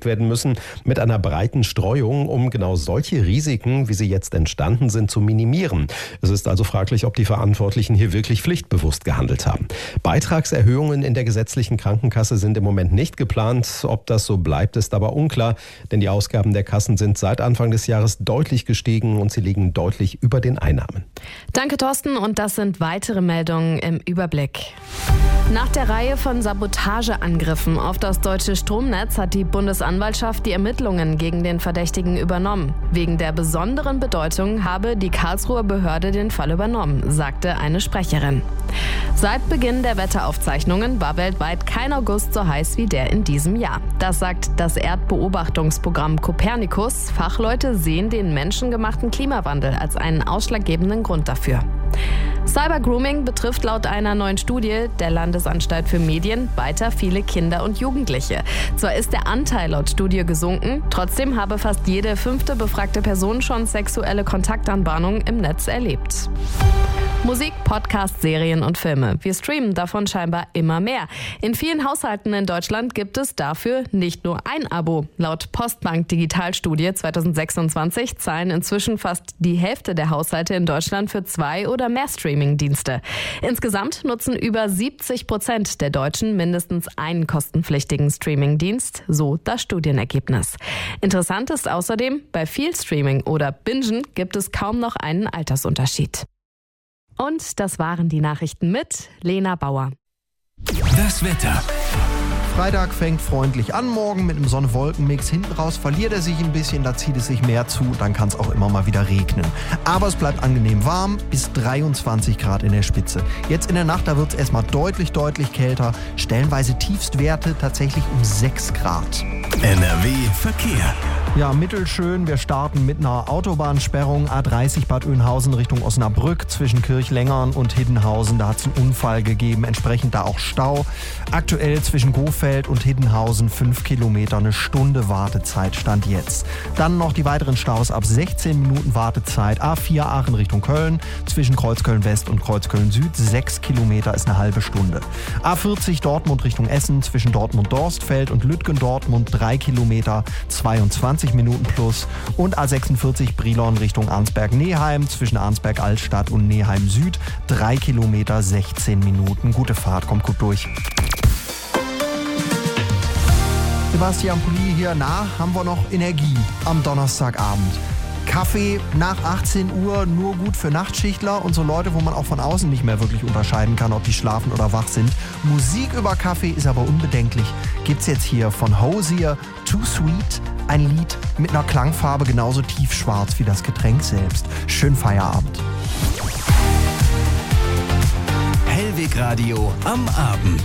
gelegt werden müssen, mit einer breiten Streuung, um genau solche Risiken, wie sie jetzt entstanden sind, zu minimieren. Es ist also fraglich, ob die Verantwortlichen hier wirklich pflichtbewusst gehandelt haben. Beitragserhöhungen in der gesetzlichen Krankenkasse sind im Moment nicht geplant. Ob das so bleibt, ist aber unklar, denn die Ausgaben der Kassen sind seit Anfang des Jahres deutlich gestiegen und sie liegen deutlich über den Einnahmen. Danke, Thorsten. Und das sind weitere Meldungen im Überblick. Nach der Reihe von Sabotageangriffen auf das deutsche Stromnetz hat die Bundesanwaltschaft die Ermittlungen gegen den Verdächtigen übernommen. Wegen der besonderen Bedeutung habe die Karlsruher Behörde den Fall übernommen, sagte eine Sprecherin. Seit Beginn der Wetteraufzeichnungen war weltweit kein August so heiß wie der in diesem Jahr. Das sagt das Erdbeobachtungsprogramm Copernicus. Fachleute sehen den menschengemachten Klimawandel als einen ausschlaggebenden Grund dafür. Cybergrooming betrifft laut einer neuen Studie der Landesanstalt für Medien weiter viele Kinder und Jugendliche. Zwar ist der Anteil laut Studie gesunken, trotzdem habe fast jede 5. befragte Person schon sexuelle Kontaktanbahnungen im Netz erlebt. Musik, Podcasts, Serien und Filme. Wir streamen davon scheinbar immer mehr. In vielen Haushalten in Deutschland gibt es dafür nicht nur ein Abo. Laut Postbank Digitalstudie 2026 zahlen inzwischen fast die Hälfte der Haushalte in Deutschland für 2 oder mehr Streaming-Dienste. Insgesamt nutzen über 70% der Deutschen mindestens einen kostenpflichtigen Streaming-Dienst, so das Studienergebnis. Interessant ist außerdem, bei viel Streaming oder Bingen gibt es kaum noch einen Altersunterschied. Und das waren die Nachrichten mit Lena Bauer. Das Wetter. Freitag fängt freundlich an, morgen mit einem Sonne-Wolken-Mix. Hinten raus verliert er sich ein bisschen, da zieht es sich mehr zu, dann kann es auch immer mal wieder regnen. Aber es bleibt angenehm warm, bis 23 Grad in der Spitze. Jetzt in der Nacht, da wird es erstmal deutlich kälter, stellenweise Tiefstwerte tatsächlich um 6 Grad. NRW Verkehr. Ja, mittelschön. Wir starten mit einer Autobahnsperrung A30 Bad Oeynhausen Richtung Osnabrück zwischen Kirchlengern und Hiddenhausen. Da hat es einen Unfall gegeben, entsprechend da auch Stau. Aktuell zwischen Gofeld und Hiddenhausen 5 Kilometer, eine Stunde Wartezeit stand jetzt. Dann noch die weiteren Staus ab 16 Minuten Wartezeit. A4 Aachen Richtung Köln zwischen Kreuzköln West und Kreuzköln Süd 6 Kilometer ist eine halbe Stunde. A40 Dortmund Richtung Essen zwischen Dortmund-Dorstfeld und Lütgendortmund 3 Kilometer 22 Minuten plus und A46 Brilon Richtung Arnsberg-Neheim zwischen Arnsberg-Altstadt und Neheim Süd 3 Kilometer 16 Minuten. Gute Fahrt, kommt gut durch. Sebastian Pulli hier. Haben wir noch Energie am Donnerstagabend? Kaffee nach 18 Uhr nur gut für Nachtschichtler und so Leute, wo man auch von außen nicht mehr wirklich unterscheiden kann, ob die schlafen oder wach sind. Musik über Kaffee ist aber unbedenklich. Gibt's jetzt hier von Hosier, Too Sweet, ein Lied mit einer Klangfarbe genauso tiefschwarz wie das Getränk selbst. Schönen Feierabend. Hellweg Radio am Abend.